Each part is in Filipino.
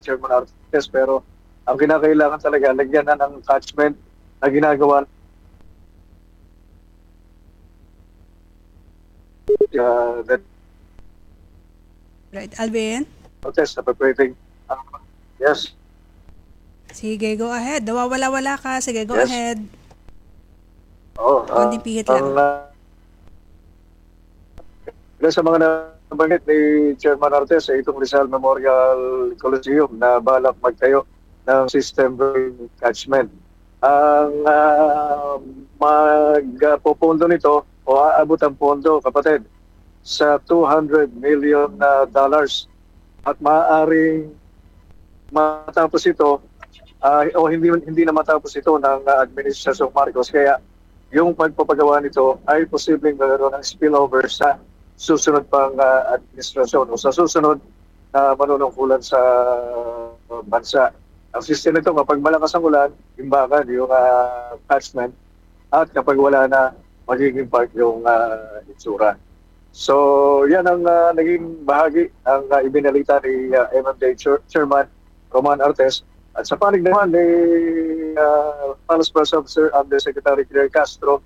Chairman Artes, pero ang kinakailangan talaga, lagyan na ng catchment na ginagawa that Right, Alvin? protest na pwedeng. Yes. Sige, go ahead. Nawawala-wala ka. Sige, go Yes. ahead. Oo. Konting pihit lang. Ilan sa mga nabanggit ni Chairman Artes ay itong Rizal Memorial Coliseum na balak magtayo ng system drain catchment. Ang magpopondo nito o aabot ang pondo, kapatid, sa $200 million at maaaring matapos ito o hindi na matapos ito ng Administrasyong Marcos. Kaya yung pagpapagawa nito ay posibleng magkaroon ng spillover sa susunod pang administrasyon o sa susunod na manunungkulan sa bansa. Ang system nito, kapag malakas ang ulan, imbakan yung catchment, at kapag wala na, magiging park yung itsura. So, yan ang naging bahagi ang ibinalita ni MMDA Chairman Roman Artes. At sa panig naman ni Palace Press Officer Undersecretary Claire Castro,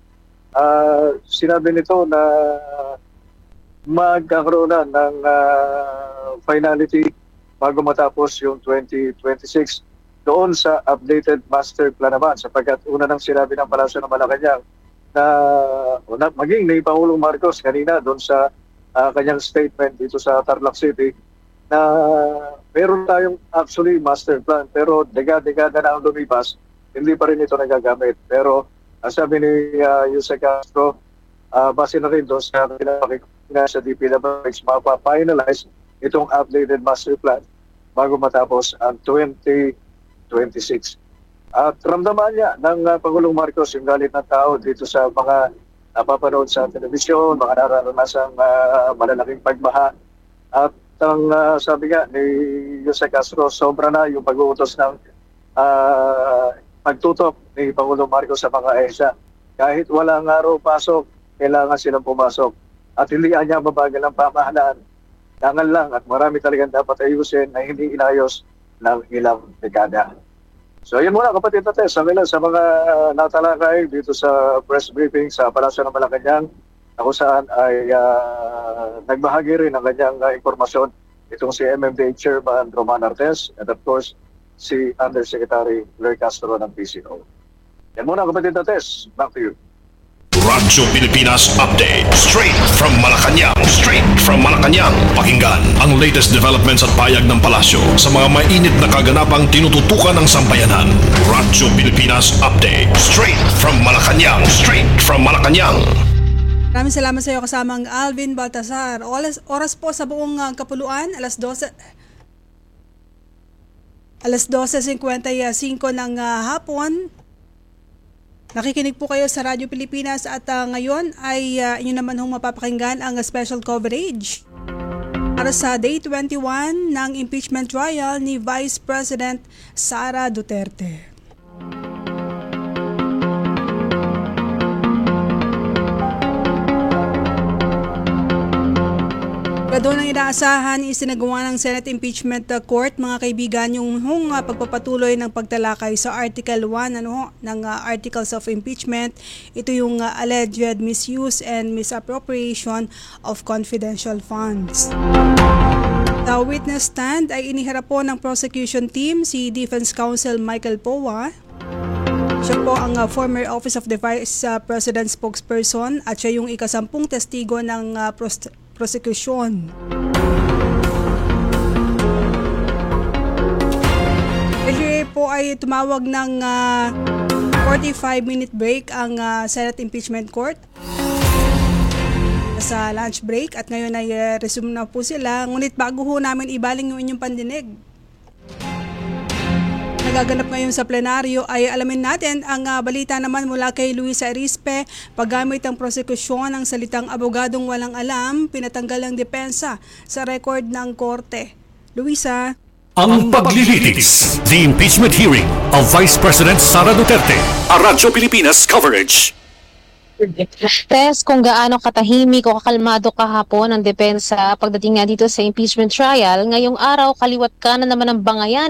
sinabi nito na magkakaroon na ng finality bago matapos yung 2026 doon sa updated master plan naman, sapagkat una nang sinabi ng Palasyo ng Malacanang na maging ni Pangulong Marcos kanina doon sa kanyang statement dito sa Tarlac City na meron tayong actually master plan, pero dekada na ang lumipas, hindi pa rin ito nagagamit. Pero sabi ni Jose Castro, base na rin doon sa pinapakikina sa DPWH, mapa-finalize itong updated master plan bago matapos ang 2026. At ramdaman niya ng Pangulong Marcos yung galit ng tao dito sa mga napapanood sa telebisyon, mga nararanasang malalaking pagbaha. At ang sabi nga ni Jose Castro, sobra na yung pag-uutos ng pagtutok ni Pangulong Marcos sa mga EHSA. Kahit walang araw pasok, kailangan silang pumasok. At hindi niya mabagal ng pamahalaan. Kailangan lang at marami talagang dapat ayusin na hindi inayos ng ilang dekada. So yun muna, kapatid natin, sa mga natalakay dito sa press briefing sa Palasyo ng Malacanang, na kung saan ay nagbahagi rin ng kanyang impormasyon itong si MMDA Chairman Roman Artes and of course si Undersecretary Claire Castro ng PCO. Yan muna, kapatid natin, back to you. Radyo Pilipinas Update. Straight from Malacanang. Straight from Malacanang. Pakinggan ang latest developments at payag ng palasyo sa mga mainit na kaganapang tinututukan ng sambayanan. Radyo Pilipinas Update. Straight from Malacanang. Straight from Malacanang. Maraming salamat sa iyo, kasamang Alvin Baltasar. Oras po sa buong kapuluan, alas 12:55 ng hapon. Nakikinig po kayo sa Radyo Pilipinas at ngayon ay inyo naman hong mapapakinggan ang special coverage para sa Day 21 ng impeachment trial ni Vice President Sara Duterte. Doon ang inaasahan isinagawa ng Senate Impeachment Court, mga kaibigan, yung pagpapatuloy ng pagtalakay sa Article 1 ng Articles of Impeachment. Ito yung alleged misuse and misappropriation of confidential funds. The witness stand ay iniharap po ng prosecution team si Defense Counsel Michael Powa. Siya po ang former Office of the Vice President spokesperson at siya yung ika-10 testigo ng prosecution. LGA po ay tumawag ng 45-minute break ang Senate Impeachment Court sa lunch break at ngayon ay resume na po sila. Ngunit bago ho namin ibaling yung inyong pandinig, nagaganap ngayon sa plenaryo, ay alamin natin ang balita naman mula kay Luisa Erispe. Paggamit ang prosekusyon ng salitang abogadong walang alam, pinatanggal ang depensa sa record ng korte. Luisa. Ang paglilitis. The impeachment hearing of Vice President Sara Duterte. A Radyo Pilipinas coverage. Test kung gaano katahimik o kakalmado kahapon ang depensa pagdating nga dito sa impeachment trial. Ngayong araw, kaliwat kanan naman ang bangayan